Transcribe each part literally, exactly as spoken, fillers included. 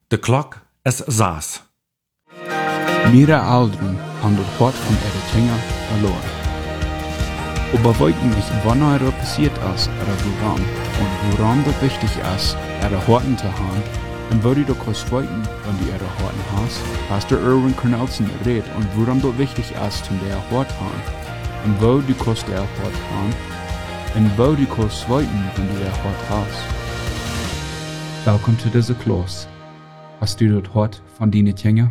De klok is zes. Mira ouderen han het hart van ihre Kinder verloren. Aber wollten nicht, wann er passiert ist, oder woran, und woran das wichtig ist, ihre Horten zu haben, und wo du doch kurz wollten, wenn du ihre Horten hast, Pastor Erwin Cornelson redet, und woran das wichtig ist, zum der Hort haben, und wo du kurz der Hort haben, und wo du kurz wollten, wenn du der Hort hast. Willkommen zu dieser Klos. Hast du das Hort von deinen Kinder?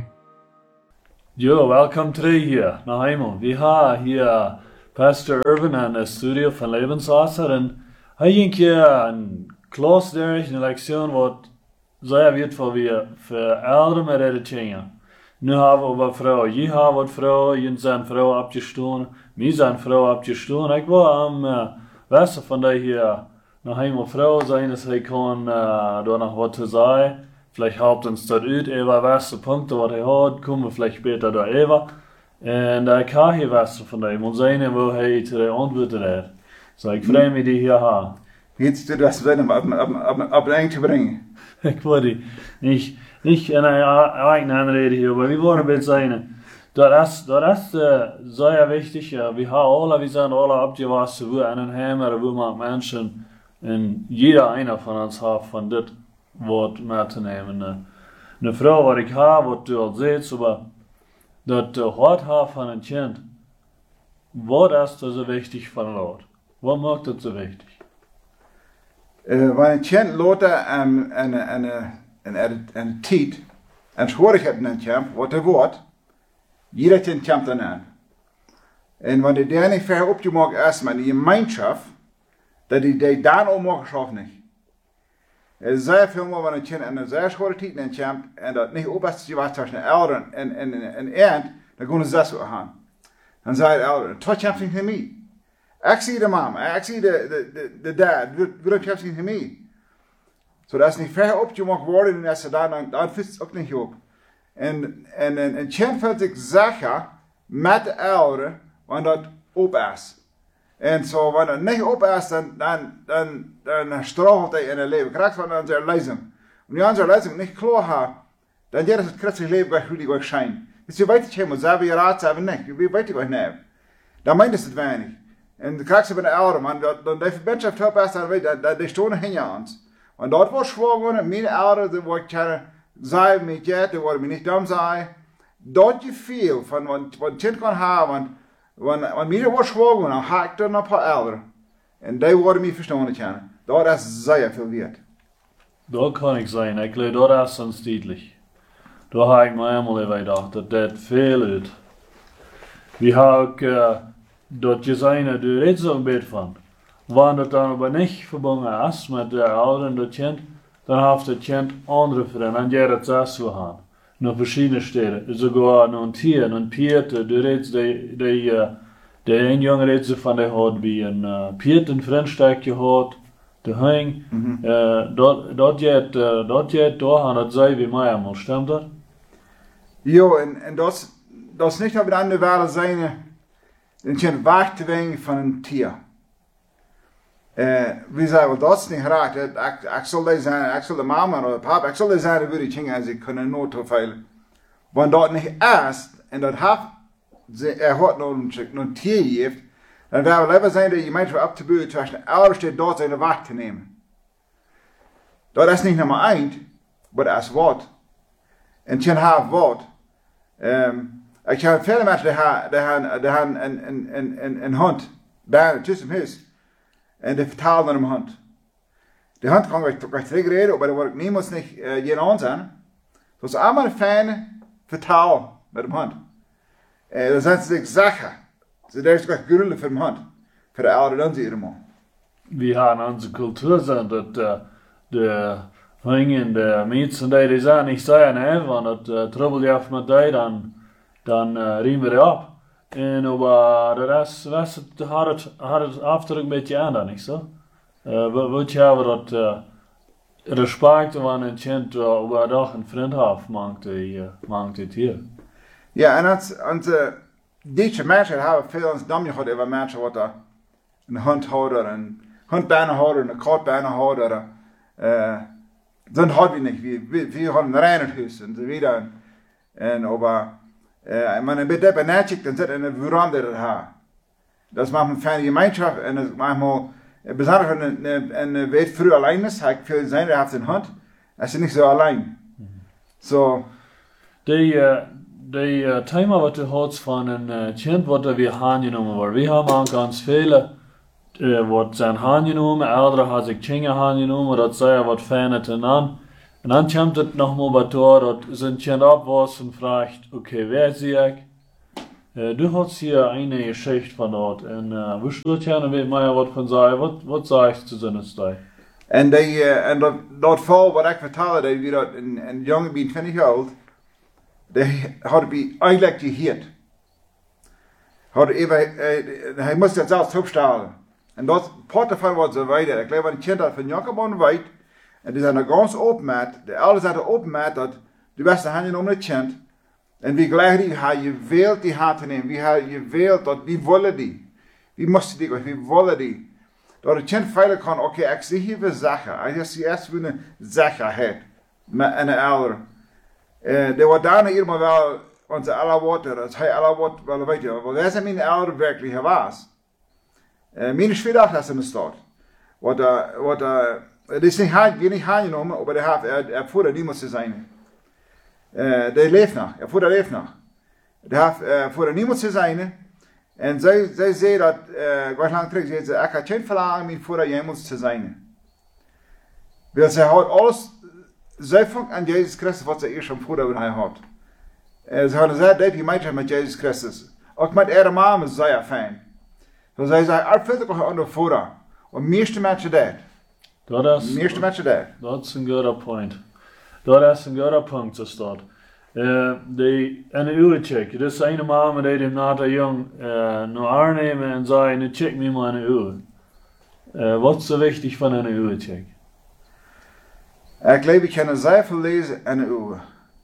Jo, welkom terug hier naar Hemel. We hebben hier Pastor Irvin aan het studio van Lebenswasser. En hij ging hier een klas durch, een lektion wat zeer wertvoll weer voor ouderen met de kinderen. Nu hebben we wat vrouwen. Je hebt wat vrouwen, je zijn vrouwen opgestoken. Mij zijn vrouwen opgestoken. Ik wil am uh, westen van die hier naar Hemel vrouw zijn, dus hij kan uh, door nog wat te zeggen. Vielleicht haupt uns das ut, Eva weiße Punkte, was er hat, kommen wir vielleicht später da Eva. Und da kann hier weiße von dem und sehen, wo er die Antworten hat. So, ich freue mich, die hier haben. Jetzt du das wieder ab, ab, ab, ab, ab zu bringen. Ich wollte nicht, nicht in einer eigenen Anrede hier, aber wir wollen ein bisschen sagen, das ist, das ist äh, sehr wichtig. Ja. Wir haben alle, wir sind alle abgewachsen, wo einen Hammer, wo man Menschen, und jeder einer von uns hat von das Wort mee te nemen. Eine, eine Frau, wat ik habe, wat du al ziet, aber dat de hart haben von einem Kind, wat ist das so wichtig von Lot? Was macht das so wichtig? Uh, wanneer een kind later een, een, een, een, een, een tijd, een schwierigheid in een kamp, wat er wordt, jeder kind kampt dan aan. En wanneer der niet ver opgemaakt is met die gemeenschap, dat die, die dan ook mag schaffen niet. Er is zeer veel meer wanneer een kind in een zeer schwere tijd in een kamp, en dat niet opbest was tussen de ouderen en, en, en, en eind, dan kunnen ze dat zo gaan. Dan zei de ouderen, tot kamp niet mij. Ik zie de mama, ik zie de, de, de, de dad, waarom kamp niet mij? Zo dat is niet ver opgemaakt worden, en als ze daar, dan, dan vist het ook niet op. En, en, en een kind voelt zich zeker met de ouderen, wanneer dat op is. En zo, wanneer het niet op is, dan, dan, dan, dan stroogt hij in het leven. Krijgt van onze lezing. Wanneer onze lezing niet klaar heeft, dan is het christelijk leven gleich goed gleich schijn. Dus je weet het helemaal, ze hebben je raad, ze hebben niet. Je weet het gleich niet. Dan meint het weinig. En dan krijgt ze bij de ouderen, man, dan die verbindschap top is, dan weet je, dat die stonden hin aan ons. Want dat was schwaar geworden, mijn ouderen, die worden kunnen zeggen met je, die worden me niet dom zeggen. Dat je veel van wat een kind kan hebben, want Want, want mij was schwaar, dan had ik er een paar ouderen. En die worden mij verstaan kennen. Dat is zeer veel waard. Dat kan ik zeggen, ik leer dat is ons duidelijk. Daar heb ik me eenmaal even gedacht, dat dat veel uit. We hebben ook uh, dat je zijn, daar redt zo'n beetje van. Wanneer dat dan aber niet verbonden is met de ouderen, dat kind, dan heeft het kind andere vrienden, en jij dat zelfs zo gaan. Naar verschillende steden. Sogar naar een tier, een pierte. Du redest, die, die, uh, de een jongen redt van die had wie een uh, piert een vriendstukje had. De hing. Mm-hmm. uh, dat, dat jet, uh, dat jet doorgaan, dat zei wie mij allemaal. Stimmt dat? Jo, en, en dat is niet op de andere waarde zijn, een kind weg te wengen van een tier. Uh, we zeggen, dat is niet graag. Ik, ik zal die zijn, ik zal de mama of de papa, ik zal die zijn, dat die als ik kunnen nooit toeveilen. Want dat niet is, en dat heeft, er had nog een, een tier heeft, dan zou het liever zijn dat je mensen op te buiten tussen de ouders die dort zijn de wacht te nemen. Dat is niet nummer één, maar dat is wat. En je hebt wat. Um, ik heb veel mensen die hebben een, een, een, een, een hond, bijna tussen huis. En die vertalen naar mijn hand. Die hand kan ik toch terugreden, maar dat wordt niemand niet uh, geen aan zijn. Dat is allemaal een fijne vertaal met de hand. En dan zijn ze zich zeggen. Ze zijn zich gruwelijk voor de hand. Voor de ouderen dan zie je man. We hebben onze cultuur zijn dat uh, de hingen, de mensen die die zijn niet zeggen, hè, want dat uh, trouble je af met die, dan, dan uh, riemen we erop. En aber de rest, rest het, had, het, had het afdruk een beetje aan dan, niet zo? Uh, Wat je hebben dat uh, respect wanneer een kind uh, overdag een vriend heeft, maakt hij uh, het hier. Ja, en als, als uh, deze mensen hebben veel ons dom gehad over mensen wat uh, een hond houden, een hondbijnenhouder, een katbijnenhouder, uh, dann hat wir nicht. Wir, wir, wir haben ein Reinhardhus und so weiter. Und, aber, äh, man ein bisschen benachigt, dann sind eine Veranda da. Das macht eine feine Gemeinschaft und das manchmal, besonders wenn eine, eine Welt früh allein ist, hat viel sein, der hat in Hand, ist sie nicht so allein. So. Die, uh, die uh, Thema, was du hast von einem uh, Kind, was wir angenommen haben. Wir haben auch ganz viele, uh, was sind angenommen, andere haben sich Kinder angenommen, das sei was verändert an. Und dann kommt es nochmal bei Tor, dass ein Kind abwässt und fragt, okay, wer ist ich? Uh, du hast hier eine Geschichte von dort. Und uh, willst du gerne mit mir was von sagen? Was, was sagst du zu so einer En, die, uh, en dat, dat val wat ik vertelde, dat we dat een, een jongen bij twintig jaar oud, die had bij eigenlijk geheerd. Had even, uh, hij moest dat zelfs opstellen. En dat part daarvan was zo weiter. Ik geloof dat een kind dat van Jacob weet, en die zijn er ganz open met, de ouders zijn er open met, dat de beste handen om het kind, en wie gelijk die, hij je wilt die hand te nemen, wie hij je wilt, dat wie willen die, wie moesten die, wie willen die. Dat het kind veilig kan, oké, okay, ik zie hier weer zaken. Ik zie eerst weer een zekerheid met een ouder. Uh, de wordt daarna helemaal wel onze alle woorden, dat hij alle woorden wel weet je, want dat is mijn ouder werkelijk was. Uh, mijn schwierig is in de stad. Wat, uh, wat, uh, het is niet hard, weer niet aangenomen, maar hij heeft, er voerde niemand te zijn. Uh, die leeft nog, er voerde leeft nog. Hij heeft uh, voerde niemand te zijn. En zij, zij zei dat, uh, wat lang terug, zei ze, ik had geen verlangen mijn voeder jemals te zijn. Want zij had alles, zij vond aan Jezus Christus wat ze eerst aan voeder hij had. Uh, ze hadden zeer diep gemeenschap met Jezus Christus. Ook met ihre mama is zeer fijn. Dus zij zei, er vindt ook een voeder. En de meeste mensen dat. Dat is, de meeste mensen dat. Dat is een goede point. Dat is een goede punt, is dat. Uh, de, en een uur check. Dus een mama die hem na de jong uh, naar aannemen en zei, nu check me maar een uur. Uh, wat is zo wichtig van een uur check? Ik geloof, ik kan zeer veel lezen in een uur.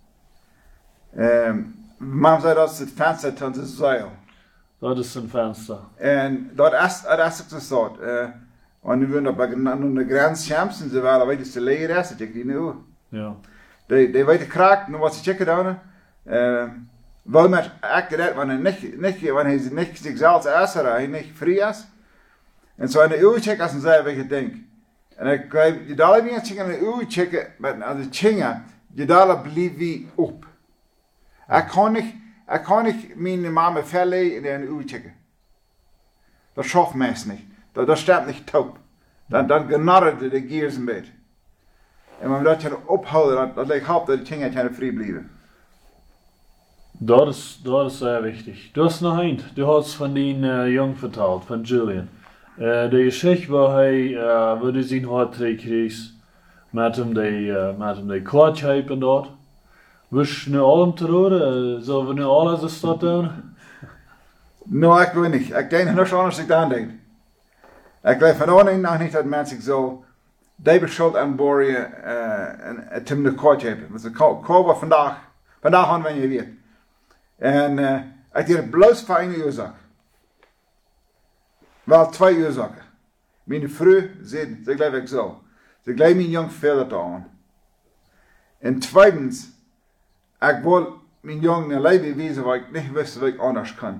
Um, mama zei dat is het venster van de zeil. Dat is een venster. En dat is, dat is het zo. Uh, en nu willen we aan de grens champions, ze waren weet je te leren, dat check die nu. Ja. Die, die weet de kraak, nu wat ze checken dan. Uh, wel met acten dat, wanneer niet, niet, wanneer hij niet zichzelf is, hij niet vrij is. En zo in de uur checken als een zeer welke denk. En ik geloof, je daar weer checken in de uur checken, maar als de checken, je daar blijft wie op. Ik kan niet, ik kan niet mijn mama verleden in de uur checken. Dat schaft mensen niet. Dat, dat staat niet top. Dan, dan genarren de gears een beetje. En wenn wir das ophouden, dat, dat lijkt op dat de dingen kunnen vrij blijven. Dat is, dat is sehr wichtig. Du hast noch ein, du hast von den uh, Jungen vertelt, von Julian. Uh, die Geschichte, wo hij, uh, wo du zijn hart kreeg, met hem die, uh, met hem die kwartscheip en dat. Wist je nu allemaal te horen? Uh, zullen we nu alles eens dat doen? Nou, ik wil niet. Ik denk nog anders ik dan denk. Ik weet van orde nog niet dat mensen zo David Schultz aan Boria uh, en uh, Tim de Kort hebben. Dat is een koper vandaag. Vandaag gaan we je weer. En uh, ik deed het bloos voor een oorzaak. Wel twee oorzaken. Mijn vrouw zei, ze geloof ik zo. Ze geloof mijn jong veel aan. En tweitens, ik wil mijn jong een leven wezen waar ik niet wist wat ik anders kan.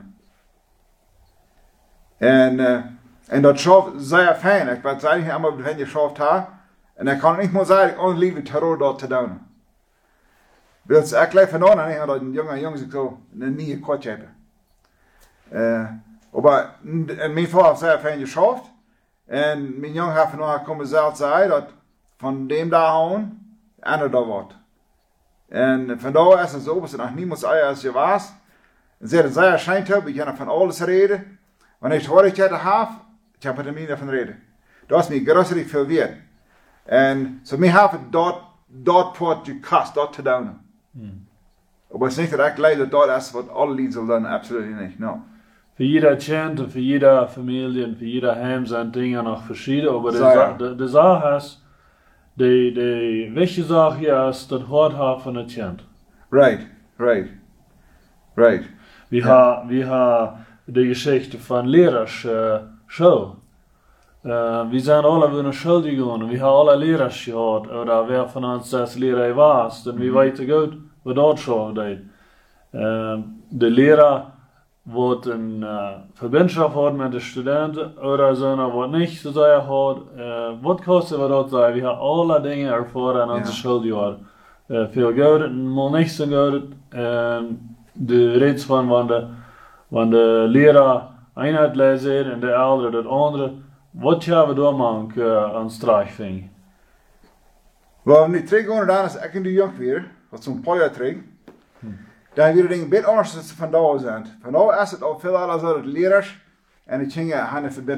En, uh, en dat schaf zeer fijn. Ik weet eigenlijk allemaal wat je schaft had. En ik kan niet meer zeggen, ik kan liever terror dat te doen. Dus ik leef van aan en dat een jonge jongens ik zo een nieuwe kort hebben. Uh, maar en mijn vader heeft zeer fijn geschaft. En mijn jongen heeft van komen zelf zeggen dat van dem daar aan, ander daar wordt. En vandaar is het zo, als het nog niemand zei als je was. En ze hadden zeer schijnt hebben, ik kan van alles reden. Wanneer ik hoor dat je het hebt, ik heb het er niet van reden. Dat is mij grootste veel weer. En zo mij heeft het dat, dat pot gekast, dat te doen. Hmm. Maar het is niet dat ik leid dat dat is wat alle lieden zullen doen, absoluut niet, no. Für jeder Kind und für jede Familie und für jeder Heim sind Dinge noch verschieden, aber die, Sa die, die Sache ist, die, die wichtige Sache hier ist, das Hort haben von dem Kind. Right, right, right. Wir ja. haben wir ha die Geschichte von Lehrers uh, Show. Uh, wir sind alle wieder schuldig geworden. Wir haben alle Lehrer gehört, oder wer von uns das Lehrer war, denn wir weten gut, was dort schon deed. Uh, de Lehrer wordt een uh, verbindschaft hat mit den Studenten, oder so, wat nicht so sehr hat. Uh, wat kostet wir dort sein? Wir haben alle Dinge erfahren an onze Schuljahr. Uh, veel goed en mal nicht so gut. Uh, de reeds van wanneer de, de Lehrer Einheit lezen en de andere dat andere. Wat gaan we dan maken uh, aan strafing? Wel, nu terug gaan dan als ik in de jong weer, wat zo'n paar jaar terug, hmm. dan weer dingen een beetje anders dan ze vandaag zijn. Vandaag is het al veel anders dan de leraars en die dingen gaan verbindt